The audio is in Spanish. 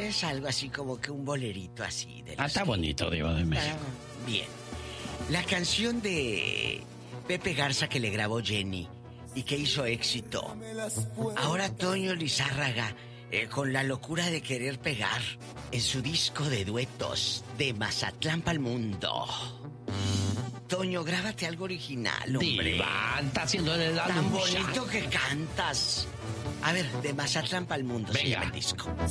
¿Sabes algo así como que un bolerito así? Está bonito, Diva de México. Bien. La canción de Pepe Garza que le grabó Jenny y que hizo éxito. Ahora Toño Lizárraga, con la locura de querer pegar en su disco de duetos de Mazatlán pa'l mundo. Toño, grábate algo original, hombre. Diva, está haciendo el álbum. Tan bonito que cantas. A ver, de Mazatlán pa'l mundo se llama el disco.